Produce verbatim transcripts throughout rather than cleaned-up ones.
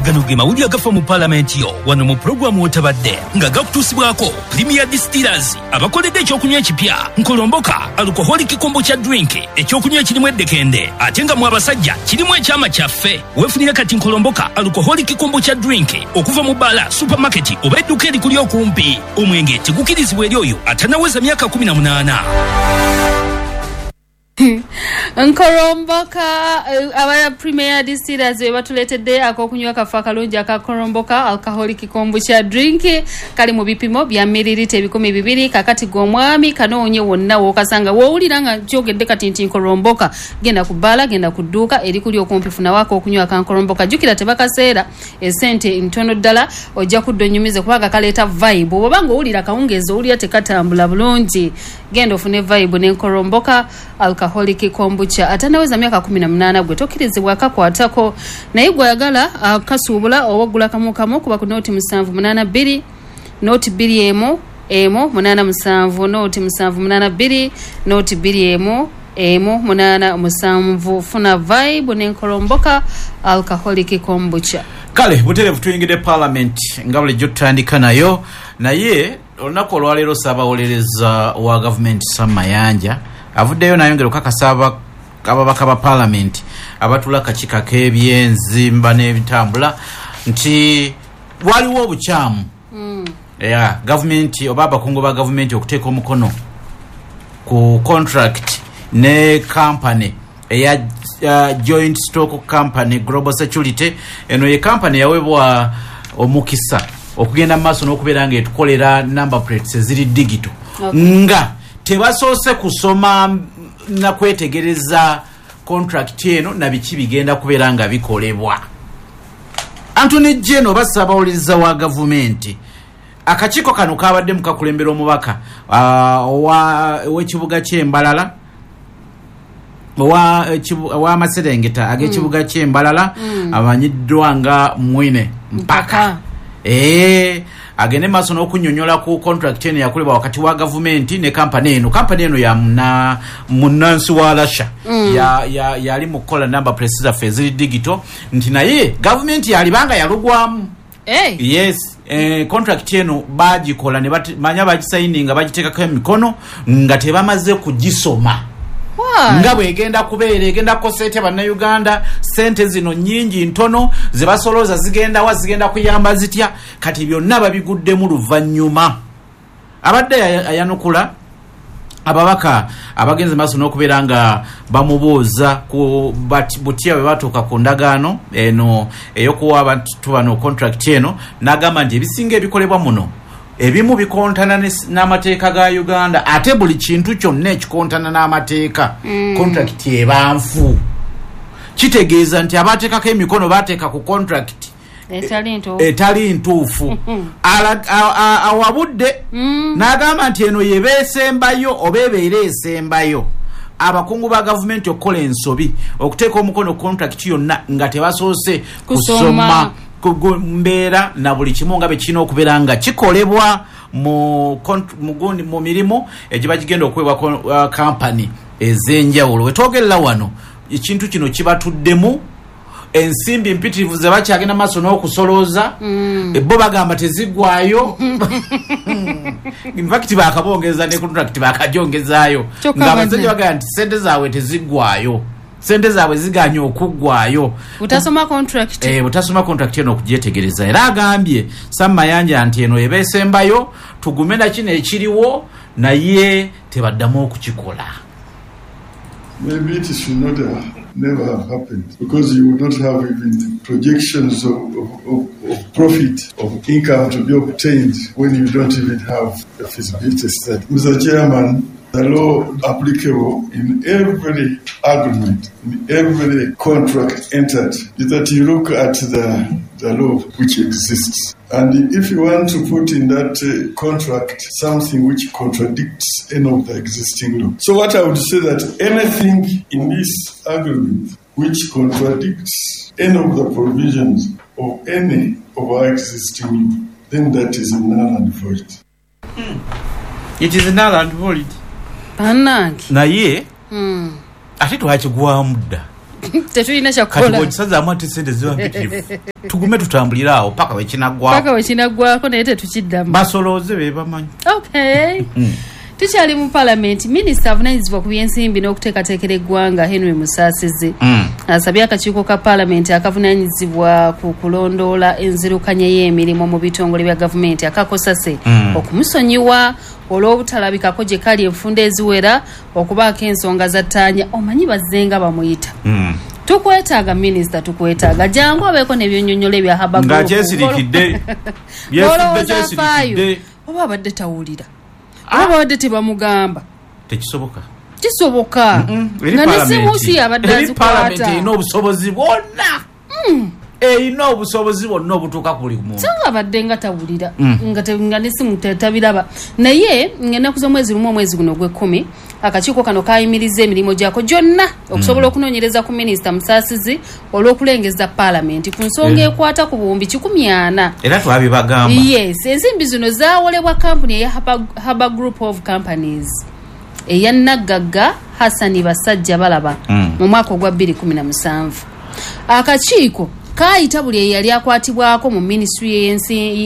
gano ge mawulire agafa mu parliament yo wano mu programu otabadde nga gakutuusibwako Premier Distillers abakoledde ekyokunywa ekipya Nkolomboka alcoholic kombucha drink ekyokunywa ekirimu eddekende ate nga mu abasajja kirimu ekyama kyaffe weefunire kati Nkolomboka alcoholic kombucha drink okuva mu bala supermarket oba edduka erikuli okumpi. Omwenge tegukirizibwa eri oyo atanaweza myaka kumi na munaana. Nkolomboka abaya Premier Distillers batuletedde akokunywa kafa kalungi aka Nkolomboka alcoholic kombucha drink kali mu bipimo bya mililita ebikumi bibiri kakati gomwami kanoonye wonna wokasanga wowulira nga kyogedde kati nti Nkolomboka genda kubala genda kuduka eri kuli okumpi funa wako okunywa aka Nkolomboka jukira tebakaseera esente ntono ddala ojja kuddonyumize kubanga kaleta vibe obanga owulira kawungezo owulira tekatambula bulungi genda ofune vibe ne Nkolomboka alcoholic kombucha atanaweza myaka kumi na munaana gwe tokirizibwa kakwatako naye gwe yagala akasuubula owagula kamukamo kuba ku noti musanvu munaana bbiri noti bbiri emu emu munaana musanvu noti musanvu munaana bbiri noti bbiri emu emu munaana musanvu funa vibe ne Nkolomboka alcoholic kombucha. Kale buterevu tuyingide parliament nga bulijjo tutandika nayo naye olunaku olwaleero Ssaabawolereza wa government Sam Mayanja avuddeyo nayongera okukakasa ababaka ba parliament abatula akakiiko k'ebyenzimba n'ebitambula nti waliwo obukyamu mm. yeah, government oba abakungu ba government okuteeka omukono ku contract ne company eya uh, joint stock company Global Security. Eno ye company yaweebwa omukisa okugenda maaso n'okubeera nga etukolera number plates eziri digital okay. nga tebasoose kusoma na kwetegereza contract eno na biki bigenda kubeera nga bikolebwa. Anthony Jeno Ssaabawolereza wa government akakiiko kano kabadde mukakulembera omubaka uh, wa w'ekibuga ky'Embalala wa wa Maserengeta ag'ekibuga mm. ky'Embalala mm. amanyiddwa nga Mwine Mpaka eh agene maso n'okunnyonnyola ku contract eno yakolebwa wakati wa government ne company eno company eno ya muna munansi wa Russia mm. ya ya yali mukola number places afezili digital nti naye government yali banga yalugwamu hey. yes eh contract eno bagikola ne manya bagisigninga bagiteekako emikono nga tebamaze kugisoma nga bwegenda kubeera egenda kosete banna Uganda sente zino nyingi ntono zebasoloza zigenda wa zigenda kuyamba zitya kati byonna babiguddemu luvannyuma abadde ayanukula ababaka abagenze maaso n'okubeera nga bamubuuza ku butya bwe batuuka ku ndagaano eno ey'okuwa abantu bano contract eno n'agamba nti ebisinga ebikolebwa muno ebimu bikontana n'amateeka ga Uganda ate buli kintu kyonna ekikontana n'amateeka mm. contract ebanfu kitegeeza nti abateekako emikono bateeka ku contract etali ntuufu awabudde mm. n'agamba nti eno yebeesembayo oba ebeera esembayo abakungu ba gavumenti okukola ensobi okuteeka omukono contract yonna nga tebasoose kusoma mbeera na buli kimu nga bekina okubeera nga kikolebwa mu mugundi mu mirimu egiba kigenda okuwebwa uh, company ez'enjawulo. Wetwogerera wano ekintu kino kibatuddemu ensimbi mpitirivu ze bakyagenda maaso n'okusolooza mm. bo bagamba teziggwayo in fact bakabongeza ne contract bakajongezaayo ng'abasajja bagamba nti sente zaabwe teziggwayo sente zaabwe ziganye okuggwayo utasoma contract eh utasoma contract eno okugyetegereza era agambye Sam Mayanja nti eno ebesembayo tugumenda kino ekiriwo naye tebaddamu okukikola. Maybe it should not have never have happened because you would not have even projections of, of, of, of profit, of income to be obtained when you don't even have a feasibility study. Mister Chairman, the law applicable in every agreement, in every contract entered, is that you look at the, the law which exists. And if you want to put in that uh, contract something which contradicts any of the existing law. So what I would say that anything in this agreement which contradicts any of the provisions of any of our existing law, then that is null and void. Mm. It is null and void. Panaki. Na ye, mm. ati tuwachigwa muda. tetulina kyakukola kati bwekisazamu ati sente ziba mpitirivu tugume tutambuliraawo paka wekinagwako paka wekinagwako naye tetukiddamu basolooze be bamanyi okay mm. Tukyali mu Parliament, Minisita avunanyizibwa ku byensimbi n'okuteekateekera eggwanga Henry Musasizi mm. asabye akakiiko ka Parliament akavunanyizibwa ku kulondoola enzirukanya y'emirimu mu bitongole bya gavumenti akakosase mm. okumusonyiwa olw'obutalabikako gye kali enfunda eziwera okubaako ensonga zattaanya omanyi bazzenga bamuyita mm. tukwetaaga Minisita tukwetaaga jangu abeeko n'ebyonnyonnyola ebya Habagrupu nga kyesirikidde byefudde kyesirikidde oba abadde tawulira aba wadde tebamugamba tekisoboka kisoboka nga nesimusi abadde azikwata erina obusobozi bwonna erina obusobozi bwonna obutuuka kuli muntu sanga abadde nga tawulira nga nesimu tetabiraba naye ng'ennaku z'omwezi lumu omwezi guno ogw'ekkumi akakiiko kano kayimiriza emirimu gyako gyonna okusobola okunoonyereza ku Minisita Musasizi olw'okulengeza Parliament ku nsonga ekwata ku buwumbi kikumi ana era twabibagamba yes ensimbi zino zaawolebwa kampuni eya Haba Group of Companies eya Nagagga Hassani Basajja Balaba mu mwaka ogwa bbiri kumi na musanvu akakiiko kaayita buli eyali akwatibwako mu Ministry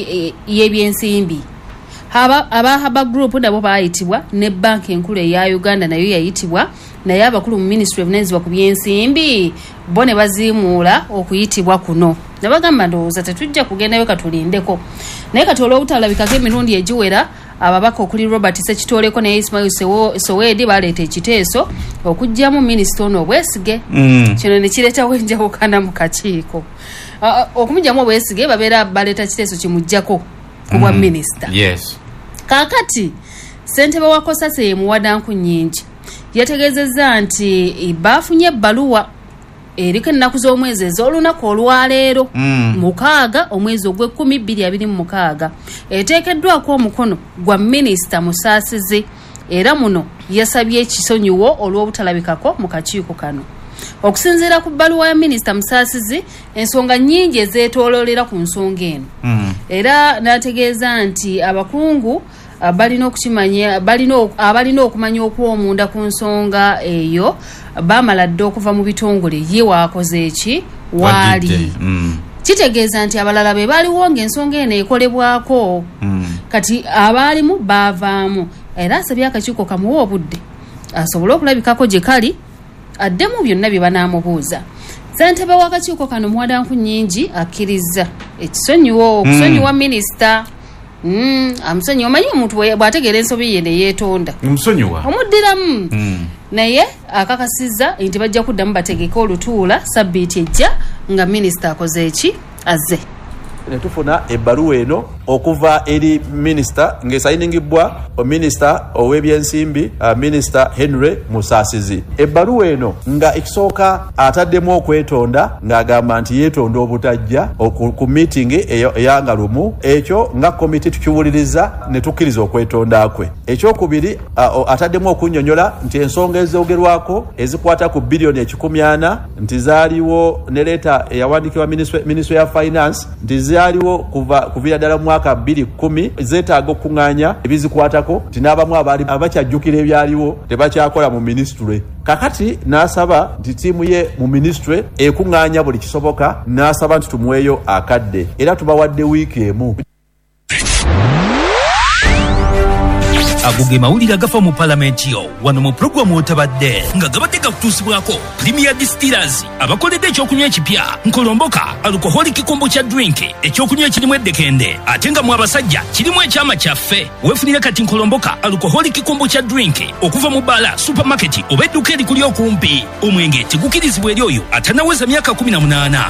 y'ebyensimbi Haba aba Haba Group nabo baayitibwa ne banki enkulu eya Uganda nayo yayitibwa naye abakulu mu Ministry ebunanyizibwa ku byensimbi bo ne baziimuula okuyitibwa kuno ne bagamba ndowooza tetujja kugendayo katulindeko naye kati olw'obutalabikako emirundi egiwera ababaka okuli Robert Sekitoleko ne Ismail Sowedi baleeta ekiteeso okugyamu Minisita ono Obwesige mm. kino ne kireetawo enjawukana mu kakiiko uh, okumugyamu Obwesige babeera baleeta kiteeso kimuggyako kubwa mm. Minisita yes. Kakati ssentebe wa Kosase ye Muwadanku Nnyingi yategeezezza nti baafunye ebbaluwa eriko ennaku z'omwezi ez'olunaku olwaleero mm. mukaaga omwezi ogw'ekkumi bbiri abiri mu mukaaga eteekeddwako omukono gwa Minisita Musasizi era muno yasabye ekisonyiwo olw'obutalabikako mu kakiiko kano okusinziira ku bbaluwa ya Minisita Musasizi ensonga nnyingi ezeetooloolera ku nsonga eno mm. era n'ategeeza nti abakungu balina okukimanya balina abalina okumanya okw'omunda ku nsonga eyo baamala dde okuva mu bitongole ye waakoze eki waali mm. kitegeeza nti abalala be baaliwo ng'ensonga eno ekolebwako mm. kati abaalimu baavaamu era asabye akakiiko kamuwa obudde asobole okulabikako gye kali addemu byonna bye banaamubuuza ssentebe w'akakiiko kano Muwadanku Nnyingi akkiriza ekisonyiwo okusonyiwa mm. Minisita Mm, amusonyi omanyi omuntu bw'ategeera ensobi ye ne yeetonda omusonyiwa omuddiramu mm. naye akakasizza nti bajja kuddamu bategeke olutuula sabbiiti ejja nga Minisita akoze eki azze ne tufuna ebbaluwa eno okuva eri Minisita ng'esayiningibwa Minisita ow'ebyensimbi uh, Minisita Henry Musasizi. Ebbaluwa eno nga ekisooka ataddemu okwetonda ng'agamba nti yeetonda obutajja ku meeting eyanga lumu ekyo nga komiti tukiwuliriza ne tukkiriza okwetonda kwe. Ekyokubiri uh, ataddemu okunnyonnyola nti ensonga ezoogerwako ezikwata ku biliyoni ekikumi ana nti zaaliwo ne leeta eyawandiikibwa Ministry ya Finance nti zaaliwo kuva kuvira ddala mu mwaka bbiri kumi zeetaaga okuŋŋaanya ebizikwatako nti n'abamu abakyajjukira ebyaliwo tebakyakola mu ministry. Kakati n'asaba nti ttiimu ye mu ministry ekuŋŋaanya buli kisoboka n'asaba nti tumuweeyo akadde era tubawadde wiiki emu. ago ge mawulire agafa mu palamenti yo wano mu programu otabadde nga gabadde gakutuusibwako Premier Distillers abakoledde ekyokunywa ekipya nkolomboka alcoholic kombucha drink ekyokunywa ekirimu eddekende ate nga mu abasajja kirimu ekyama kyaffe weefunire kati nkolomboka alcoholic kombucha drink okuva mu bbaala supermarket oba edduuka erikuli okumpi omwenge tegukirizibwa eri oyo atanaweza myaka kumi na munaana.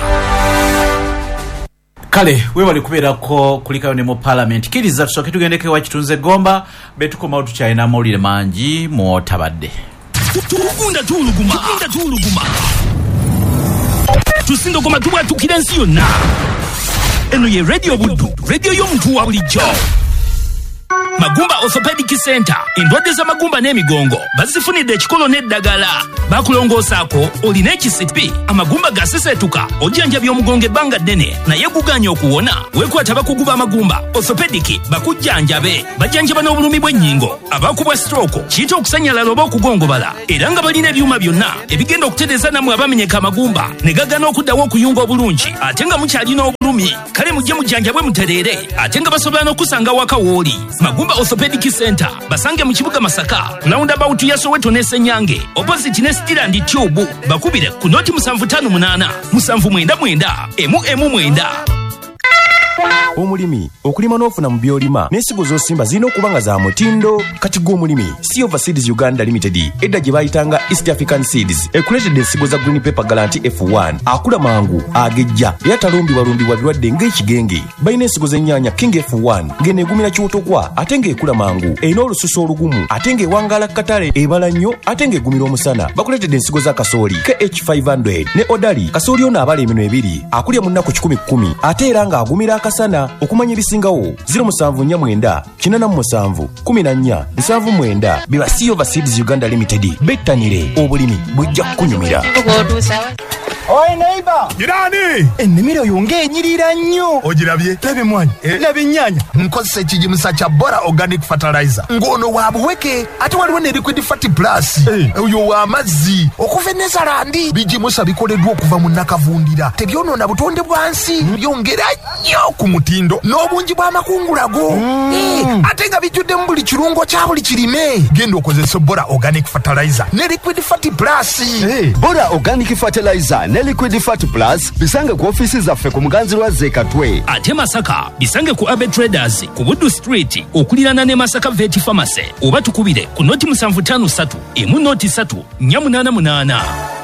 Kale wewali kubeerako kulikayo ne mu Parliament kiriza tusooke tugendeko ewa Kitunze Gomba betukomawo tukyalina amawulire mangi mwotabadde tugunda tuuluguma tugunda tuuluguma tusindogoma tubwatukira ensi yonna. Eno ye Radio Buddu, radio y'omuntu wa bulijjo. Magumba Orthopedic Center endwadde z'amagumba n'emigongo bazifunidde ekikolo n'eddagala bakulongoosaako olina ekisipi amagumba gasesetuka ojjanja by'omugongo ebbanga ddene naye guganya okuwona weekwata bakugu b'amagumba Orthopedic bakujjanjabe bajjanjaba n'obulumi bw'ennyingo abakubwa stroke kiyita okusanyalala oba okugongobala era nga balina ebyuma byonna ebigenda okutereeza nammwe abamenyeka amagumba ne gagana okuddawo okuyunga obulungi ate nga mukyalina obulumi kale mujje mujjanjabwe mutereere ate nga basobola n'okusanga waka wooli. Magumba Orthopedic Center basange mu kibuga Masaka roundabout ya Soweto ne Senyange opposite ne Steel and Tube bakubire ku noti musanvu ttaano munaana musanvu mwenda mwenda emu emu mwenda. Omulimi okulima n'ofuna mu byolima n'ensigo z'osimba zirina okuba nga za mutindo. Kati gw'omulimi Silver Seeds Uganda Limited edda gye bayitanga East African Seeds ekuleetedde ensigo za Green Pepper Guarantee F one akula mangu agejja era talumbibwalumbibwa birwadde ng'ekigenge. Balina ensigo z'ennyaanya King F one ng'eneegumira kiwotokwa ate ng'ekula mangu erina olususu olugumu ate ng'ewangaala katale ebala nnyo ate ng'egumira omusana. Bakuleetedde ensigo za kasooli K H five hundred ne Odali kasooli ono abala eminwe ebiri akulya mu nnaku kikumi kkumi ate era ng'agumira akasana. Okumanya ebisingawo zero musanvu nnya mwenda kinana mu musanvu kumi na nnya nsanvu mwenda biba Silver Seeds Uganda Limited. Bettanire obulimi bujja kukunyumira. Oi neighbor. Jirani. Ennimiro yonge enyirira nnyo. Ogirabye? Lebe mwanyi. Eh? Lebe nnyaanya. Nkozesa ekigimusa kya Bora Organic Fertilizer. Ngono wa buweke ate waliwo ne Liquid Fat Plus. Eh. Oyo wa mazzi. Okuva Nezalandi bigimusa bikoleddwa okuva mu nakavundira. Tebyonoona butonde bwansi. Byongera nnyo ku mutindo n'obungi bw'amakungulago. Mm. Eh, ate nga bijjudde mu buli kirungo kya buli kirime. Genda okozesa Bora Organic Fertilizer ne Liquid Fat Plus. Eh, Bora Organic Fertilizer ne Liquid Fat Plus bisange ku ofisi zaffe ku Muganzirwa Zekatwe. Ate Masaka bisange ku Abe Traders ku Buddu Street okulirana ne Masaka Vet Pharmacy oba tukubire ku noti musanvu ttaano ssatu emu noti ssatu nnya munaana munaana.